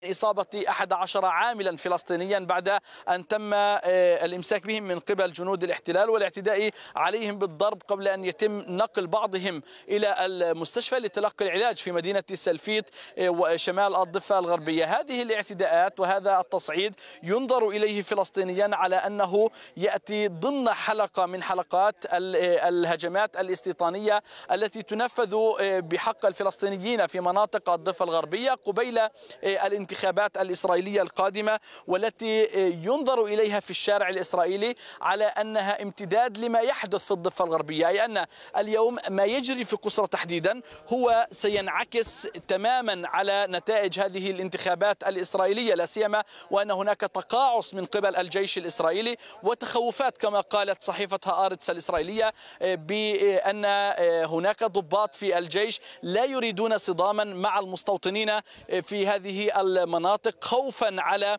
إصابة 11 عاملا فلسطينيا بعد أن تم الإمساك بهم من قبل جنود الاحتلال والاعتداء عليهم بالضرب قبل أن يتم نقل بعضهم إلى المستشفى لتلقي العلاج في مدينة سلفيت وشمال الضفة الغربية. هذه الاعتداءات وهذا التصعيد ينظر إليه فلسطينيا على أنه يأتي ضمن حلقة من حلقات الهجمات الاستيطانية التي تنفذ بحق الفلسطينيين في مناطق الضفة الغربية قبيل الانتخابات الإسرائيلية القادمة، والتي ينظر إليها في الشارع الإسرائيلي على أنها امتداد لما يحدث في الضفة الغربية، أي أن اليوم ما يجري في قسرة تحديدا هو سينعكس تماما على نتائج هذه الانتخابات الإسرائيلية، لا سيما وأن هناك تقاعس من قبل الجيش الإسرائيلي وتخوفات كما قالت صحيفة هآرتس الإسرائيلية بأن هناك ضباط في الجيش لا يريدون صداما مع المستوطنين في هذه المناطق خوفا على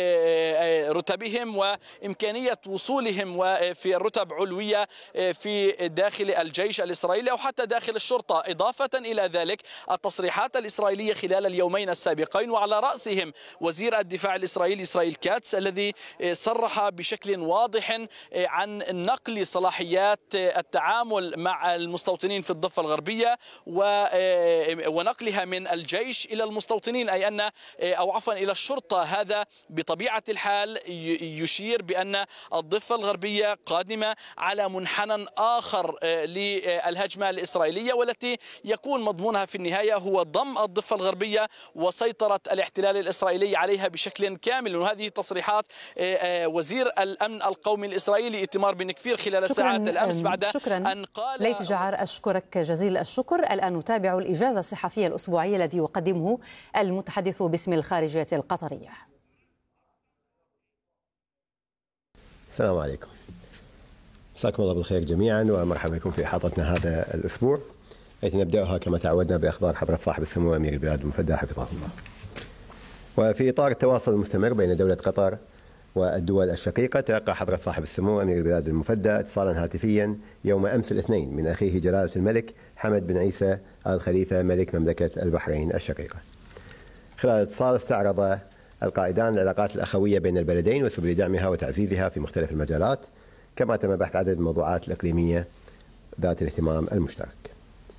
رتبهم وإمكانية وصولهم وفي الرتب علوية في داخل الجيش الإسرائيلي أو حتى داخل الشرطة. إضافة إلى ذلك التصريحات الإسرائيلية خلال اليومين السابقين وعلى رأسهم وزير الدفاع الإسرائيلي إسرائيل كاتس الذي صرح بشكل واضح عن نقل صلاحيات التعامل مع المستوطنين في الضفة الغربية ونقلها من الجيش إلى المستوطنين، أي أن أو عفوا إلى الشرطة. هذا بطبيعة الحال يشير بأن الضفة الغربية قادمة على منحنى آخر للهجمة الإسرائيلية، والتي يكون مضمونها في النهاية هو ضم الضفة الغربية وسيطرة الاحتلال الإسرائيلي عليها بشكل كامل. وهذه تصريحات وزير الأمن القومي الإسرائيلي إيتمار بن كفير خلال ساعات الأمس بعد أن قال ليث جعار. أشكرك جزيل الشكر. الآن نتابع الإجازة الصحفية الأسبوعية الذي يقدمه المتحدث باسم الخارجية القطرية. السلام عليكم، مساكم الله بالخير جميعا ومرحبا بكم في إحاطتنا هذا الأسبوع، حيث نبدأها كما تعودنا بأخبار حضرة صاحب السمو أمير البلاد المفدى حفظه الله. وفي إطار التواصل المستمر بين دولة قطر والدول الشقيقة، تلقى حضرة صاحب السمو أمير البلاد المفدى اتصالا هاتفيا يوم أمس الاثنين من أخيه جلالة الملك حمد بن عيسى آل خليفة ملك مملكة البحرين الشقيقة. خلال الاتصال استعرض القائدان العلاقات الأخوية بين البلدين وسبل دعمها وتعزيزها في مختلف المجالات، كما تم بحث عدد من الموضوعات الإقليمية ذات الاهتمام المشترك.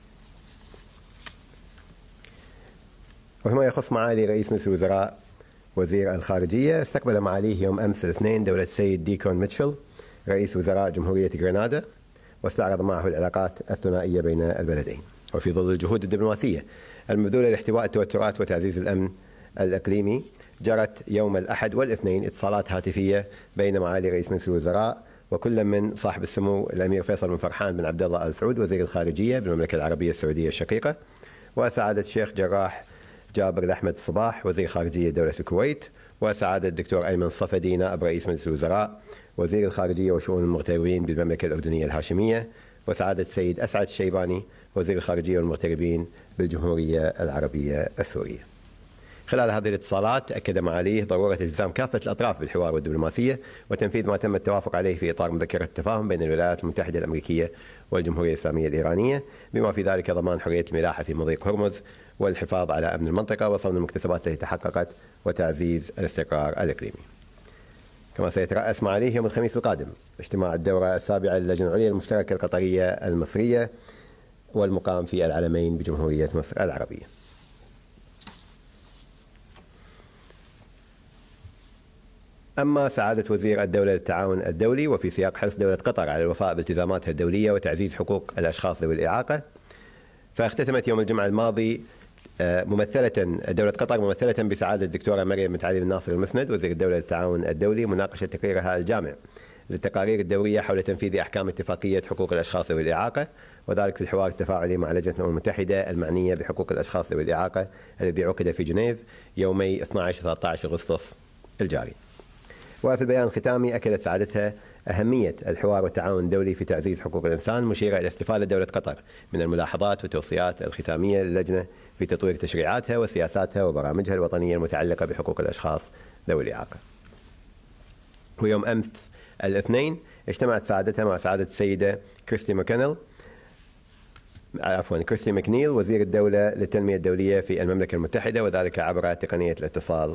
وفيما يخص معالي رئيس مجلس الوزراء وزير الخارجية، استقبل معاليه يوم أمس الاثنين دولة السيد ديكون ميتشل رئيس وزراء جمهورية غرناطة، واستعرض معه العلاقات الثنائية بين البلدين. وفي ظل الجهود الدبلوماسية المبذولة لاحتواء التوترات وتعزيز الأمن الإقليمي، جرت يوم الأحد والاثنين اتصالات هاتفية بين معالي رئيس مجلس الوزراء وكل من صاحب السمو الأمير فيصل بن فرحان بن عبد الله آل سعود وزير الخارجية بالمملكة العربية السعودية الشقيقة، وسعادة الشيخ جراح جابر الأحمد الصباح وزير خارجية دولة الكويت، وسعادة الدكتور أيمن الصفدي نائب رئيس مجلس الوزراء وزير الخارجية وشؤون المغتربين بالمملكة الأردنية الهاشمية، وسعادة السيد أسعد الشيباني وزير الخارجية والمغتربين بالجمهورية العربية السورية. خلال هذه الاتصالات أكد معاليه ضرورة التزام كافة الأطراف بالحوار والدبلوماسية وتنفيذ ما تم التوافق عليه في إطار مذكرة التفاهم بين الولايات المتحدة الأمريكية والجمهورية الإسلامية الإيرانية، بما في ذلك ضمان حرية الملاحة في مضيق هرمز والحفاظ على أمن المنطقة وصون المكتسبات التي تحققت وتعزيز الاستقرار الإقليمي. كما سيترأس معاليه يوم الخميس القادم اجتماع الدورة السابعة للجنة العليا المشتركة القطرية المصرية والمقام في العلمين بجمهورية مصر العربية. أما سعادة وزير الدولة للتعاون الدولي، وفي سياق حرص دولة قطر على الوفاء بالتزاماتها الدولية وتعزيز حقوق الأشخاص ذوي الإعاقة، فاختتمت يوم الجمعة الماضي دولة قطر ممثلة بسعادة الدكتورة مريم بنت علي بن ناصر المسند وزير الدولة للتعاون الدولي مناقشة تقريرها الجامع للتقارير الدورية حول تنفيذ أحكام اتفاقية حقوق الأشخاص ذوي الإعاقة، وذلك في الحوار التفاعلي مع لجنة الأمم المتحدة المعنية بحقوق الأشخاص ذوي الإعاقة الذي عقد في جنيف يومي 12 و13 أغسطس الجاري. وفي البيان الختامي أكدت سعادتها أهمية الحوار والتعاون الدولي في تعزيز حقوق الإنسان، مشيرة إلى استفادة دولة قطر من الملاحظات والتوصيات الختامية للجنة في تطوير تشريعاتها وسياساتها وبرامجها الوطنية المتعلقة بحقوق الأشخاص ذوي الإعاقة. ويوم أمس الاثنين اجتمعت سعادتها مع سعادة السيدة كريستي ماكنيل وزير الدولة للتنمية الدولية في المملكة المتحدة، وذلك عبر تقنية الاتصال